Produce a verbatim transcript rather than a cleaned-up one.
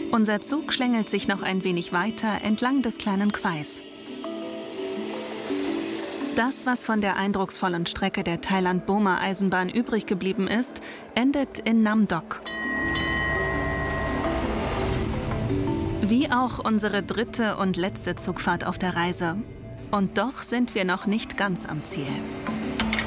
Unser Zug schlängelt sich noch ein wenig weiter entlang des kleinen Quais. Das, was von der eindrucksvollen Strecke der Thailand-Burma-Eisenbahn übrig geblieben ist, endet in Nam Doc. Wie auch unsere dritte und letzte Zugfahrt auf der Reise. Und doch sind wir noch nicht ganz am Ziel.